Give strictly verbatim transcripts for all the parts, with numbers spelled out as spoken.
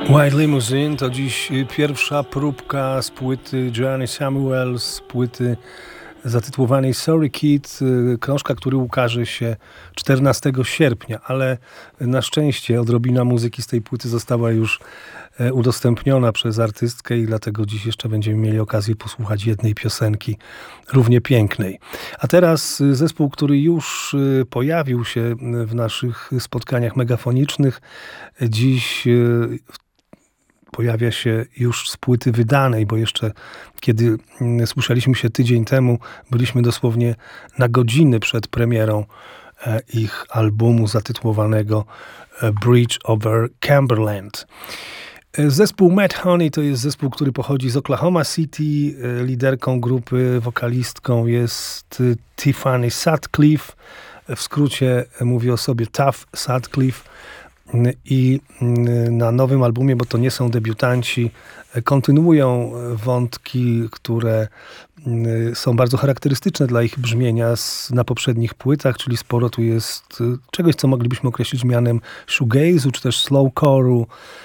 White Limousine to dziś pierwsza próbka z płyty Joanny Samuels, z płyty zatytułowanej Sorry Kid, krążka, który ukaże się czternastego sierpnia, ale na szczęście odrobina muzyki z tej płyty została już udostępniona przez artystkę i dlatego dziś jeszcze będziemy mieli okazję posłuchać jednej piosenki, równie pięknej. A teraz zespół, który już pojawił się w naszych spotkaniach megafonicznych, dziś pojawia się już z płyty wydanej, bo jeszcze kiedy słyszeliśmy się tydzień temu, byliśmy dosłownie na godziny przed premierą ich albumu zatytułowanego Bridge over Cumberland. Zespół Mad Honey to jest zespół, który pochodzi z Oklahoma City. Liderką grupy, wokalistką jest Tiffany Sutcliffe. W skrócie mówi o sobie Tough Sutcliffe. I na nowym albumie, bo to nie są debiutanci, kontynuują wątki, które są bardzo charakterystyczne dla ich brzmienia na poprzednich płytach, czyli sporo tu jest czegoś, co moglibyśmy określić mianem shoegaze'u, czy też slowcore'u,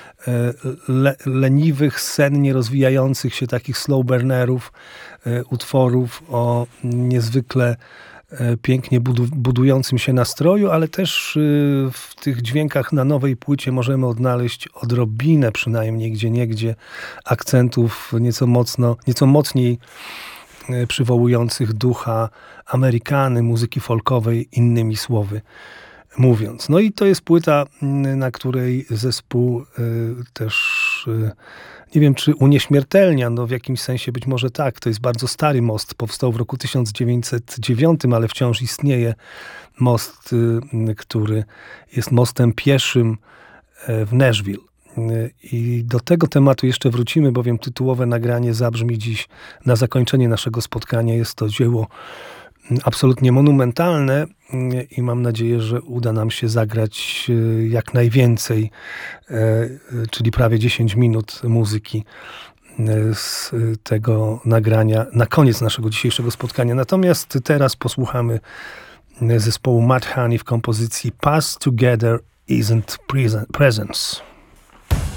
le, leniwych, sennie rozwijających się takich slow burnerów, utworów o niezwykle pięknie budującym się nastroju, ale też w tych dźwiękach na nowej płycie możemy odnaleźć odrobinę, przynajmniej gdzieniegdzie, akcentów nieco mocno, nieco mocniej przywołujących ducha Amerykany, muzyki folkowej, innymi słowy mówiąc. No i to jest płyta, na której zespół też, nie wiem czy unieśmiertelnia, no w jakimś sensie być może tak, to jest bardzo stary most, powstał w roku tysiąc dziewięćset dziewiątym, ale wciąż istnieje most, który jest mostem pieszym w Nashville. I do tego tematu jeszcze wrócimy, bowiem tytułowe nagranie zabrzmi dziś na zakończenie naszego spotkania. Jest to dzieło absolutnie monumentalne i mam nadzieję, że uda nam się zagrać jak najwięcej, czyli prawie dziesięć minut muzyki z tego nagrania na koniec naszego dzisiejszego spotkania. Natomiast teraz posłuchamy zespołu Mad Honey w kompozycji Pass Together Isn't Presence.